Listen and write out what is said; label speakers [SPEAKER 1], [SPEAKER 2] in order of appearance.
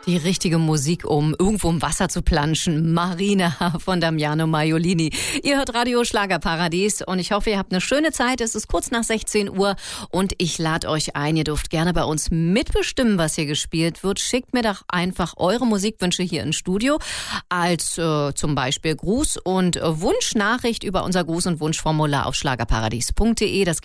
[SPEAKER 1] Die richtige Musik, um irgendwo im Wasser zu planschen. Marina von Damiano Maiolini. Ihr hört Radio Schlagerparadies und ich hoffe, ihr habt eine schöne Zeit. Es ist kurz nach 16 Uhr und ich lade euch ein. Ihr dürft gerne bei uns mitbestimmen, was hier gespielt wird. Schickt mir doch einfach eure Musikwünsche hier ins Studio als zum Beispiel Gruß- und Wunschnachricht über unser Gruß- und Wunschformular auf schlagerparadies.de. Das